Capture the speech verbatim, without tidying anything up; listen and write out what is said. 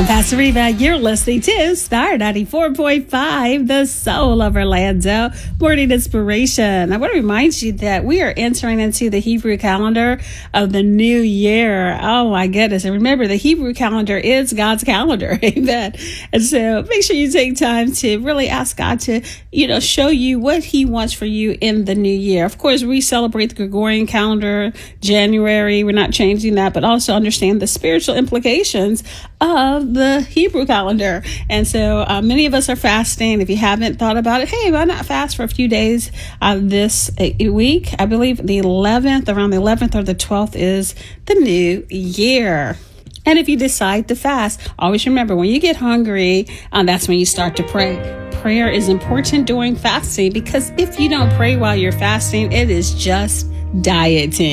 I'm Pastor Reva. You're listening to Star ninety-four point five, the soul of Orlando, morning inspiration. I want to remind you that we are entering into the Hebrew calendar of the new year. Oh my goodness. And remember, the Hebrew calendar is God's calendar. Amen. And so make sure you take time to really ask God to, you know, show you what he wants for you in the new year. Of course, we celebrate the Gregorian calendar, January. We're not changing that, but also understand the spiritual implications of the Hebrew calendar. And so uh, many of us are fasting. If you haven't thought about it, hey, why not fast for a few days uh, this uh, week? I believe the eleventh, around the eleventh or the twelfth is the new year. And if you decide to fast, always remember, when you get hungry, uh, that's when you start to pray. Prayer is important during fasting, because if you don't pray while you're fasting, it is just dieting.